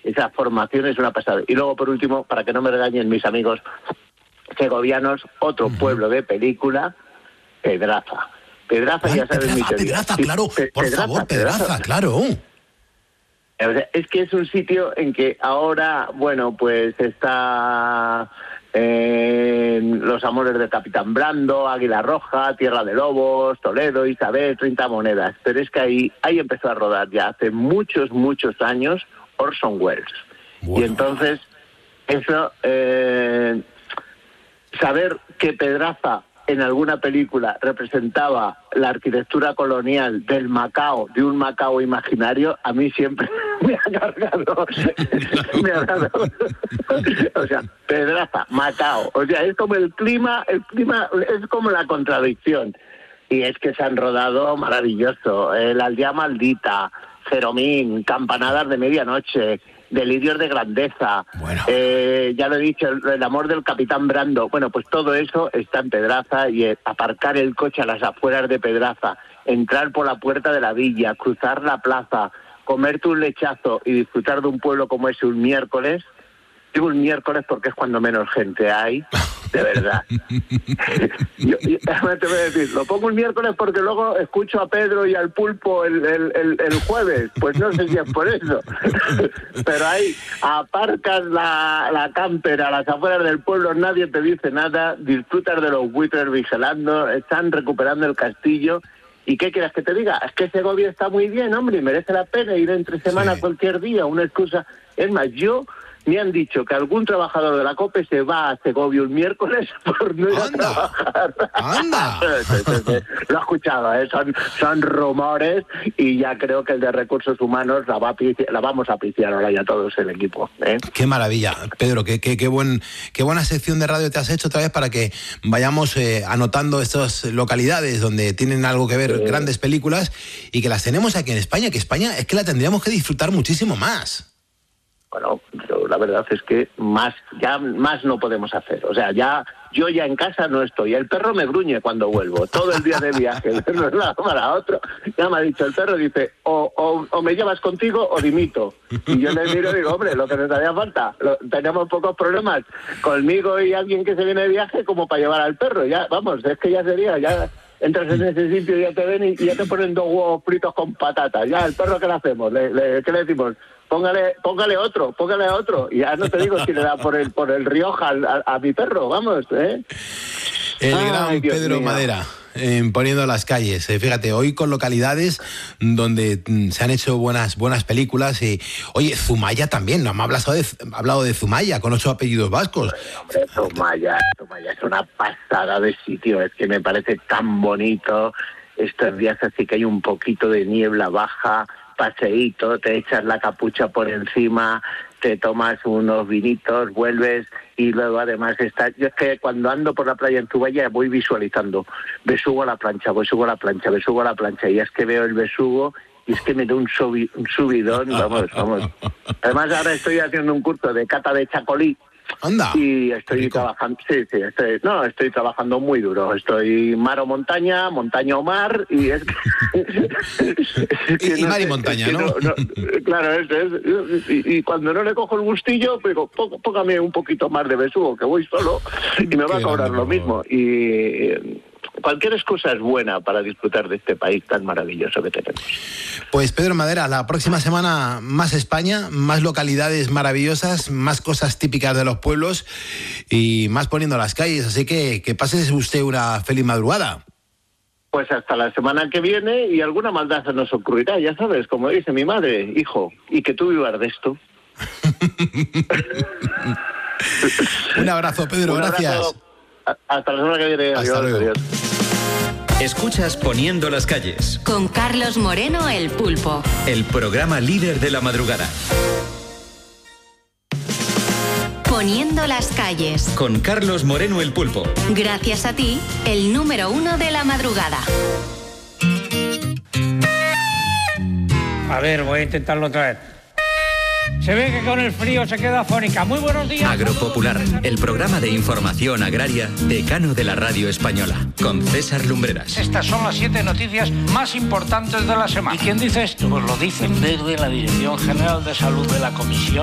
esa formación es una pasada. Y luego, por último, para que no me regañen mis amigos segovianos, otro pueblo de película, Pedraza. Pedraza, ya sabes mi teoría. Pedraza, claro, por favor, Pedraza, claro. O sea, es que es un sitio en que ahora, bueno, pues está Los amores del Capitán Brando, Águila Roja, Tierra de Lobos, Toledo, Isabel, 30 monedas. Pero es que ahí empezó a rodar ya hace muchos, muchos años Orson Welles. Bueno. Y entonces, eso, saber que Pedraza en alguna película representaba la arquitectura colonial del Macao, de un Macao imaginario, a mí siempre me ha cargado. O sea, Pedraza, Macao. O sea, es como el clima es como la contradicción. Y es que se han rodado maravilloso. La aldea maldita, Feromín, Campanadas de medianoche, Delirios de grandeza, bueno. Ya lo he dicho, el amor del Capitán Brando. Bueno, pues todo eso está en Pedraza, y aparcar el coche a las afueras de Pedraza, entrar por la puerta de la villa, cruzar la plaza, comerte un lechazo y disfrutar de un pueblo como ese un miércoles. Digo un miércoles porque es cuando menos gente hay, de verdad. Yo te voy a decir, lo pongo un miércoles porque luego escucho a Pedro y al Pulpo el jueves. Pues no sé si es por eso. Pero ahí aparcas la camper a las afueras del pueblo, nadie te dice nada, disfrutas de los buitres vigilando, están recuperando el castillo. ¿Y qué quieras que te diga? Es que Segovia está muy bien, hombre, y merece la pena ir entre semana cualquier día, una excusa. Es más, me han dicho que algún trabajador de la COPE se va a Segovia un miércoles por no ir a trabajar. ¡Anda! Lo he escuchado, son rumores, y ya creo que el de Recursos Humanos la vamos a piciar ahora ya todos el equipo. ¡Qué maravilla! Pedro, qué buena sección de radio te has hecho otra vez para que vayamos anotando estas localidades donde tienen algo que ver grandes películas, y que las tenemos aquí en España, que España es que la tendríamos que disfrutar muchísimo más. Bueno, la verdad es que más no podemos hacer. O sea, yo ya en casa no estoy. El perro me gruñe cuando vuelvo, todo el día de viaje, de un lado para otro. Ya me ha dicho el perro, dice, o me llevas contigo o dimito. Y yo le miro y digo, hombre, lo que nos haría falta, tenemos pocos problemas conmigo y alguien que se viene de viaje como para llevar al perro. Ya, vamos, es que ya sería, ya entras en ese sitio y ya te ven y ya te ponen 2 huevos fritos con patatas. Ya, el perro, ¿qué le hacemos? ¿Qué le decimos? Póngale otro. Y ya no te digo si le da por el Rioja a mi perro, vamos, El gran Pedro Madera, poniendo las calles. Fíjate, hoy con localidades donde se han hecho buenas películas. Y oye, Zumaya también, no me ha hablado de Zumaya, con 8 apellidos vascos. Hombre, Zumaya es una pasada de sitio, es que me parece tan bonito. Estos días así que hay un poquito de niebla baja, paseíto, te echas la capucha por encima, te tomas unos vinitos, vuelves, y luego además yo es que cuando ando por la playa en Zumaya voy visualizando, besugo a la plancha, y es que veo el besugo y es que me da un subidón, vamos. Además ahora estoy haciendo un curso de cata de chacolí. Anda. Y estoy trabajando, estoy trabajando muy duro. Estoy mar o montaña o mar, y es que y mar y montaña, ¿no? Claro, eso es. Y cuando no le cojo el gustillo, digo, póngame un poquito más de besugo, que voy solo y me va a cobrar lo mismo. Y cualquier excusa es buena para disfrutar de este país tan maravilloso que tenemos. Pues Pedro Madera, la próxima semana más España, más localidades maravillosas, más cosas típicas de los pueblos y más poniendo las calles. Así que pase usted una feliz madrugada. Pues hasta la semana que viene, y alguna maldad se nos ocurrirá, ya sabes, como dice mi madre, hijo, y que tú vivas de esto. Un abrazo, Pedro, gracias. Hasta la semana que viene. Hasta luego. Adiós. Escuchas Poniendo las calles. Con Carlos Moreno, el Pulpo. El programa líder de la madrugada. Poniendo las calles. Con Carlos Moreno, el Pulpo. Gracias a ti, el número 1 de la madrugada. A ver, voy a intentarlo otra vez. Se ve que con el frío se queda afónica. Muy buenos días. Agropopular, el programa de información agraria decano de la radio española, con César Lumbreras. Estas son las 7 noticias más importantes de la semana. ¿Y quién dice esto? Pues lo dicen desde la Dirección General de Salud de la Comisión